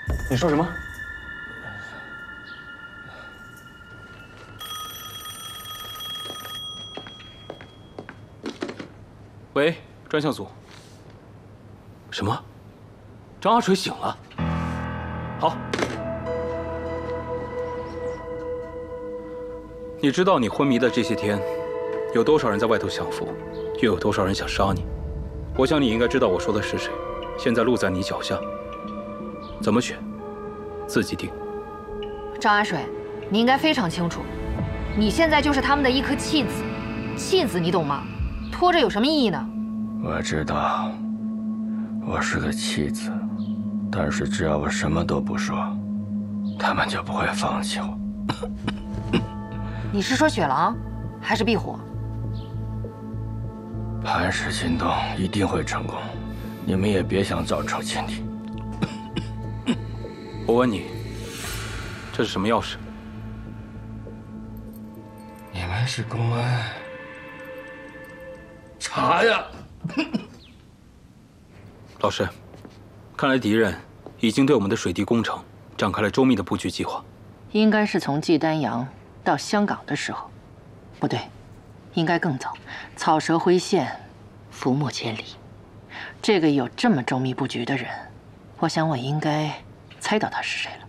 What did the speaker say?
你说什么？ 喂，专项组。什么？张阿水醒了？好。你知道你昏迷的这些天，有多少人在外头享福，又有多少人想杀你？我想你应该知道我说的是谁。现在路在你脚下，怎么选，自己定。 张阿水，你应该非常清楚，你现在就是他们的一颗弃子，弃子你懂吗？拖着有什么意义呢？ 我知道，我是个弃子，但是只要我什么都不说，他们就不会放弃我。 你是说雪狼，还是壁虎？ 磐石行动一定会成功，你们也别想造成前提。 我问你，这是什么钥匙？ 你们是公安，查呀！ 老师，看来敌人已经对我们的水滴工程展开了周密的布局计划。 应该是从季丹阳到香港的时候，不对，应该更早。草蛇灰线，浮木千里。这个有这么周密布局的人，我想我应该猜到他是谁了。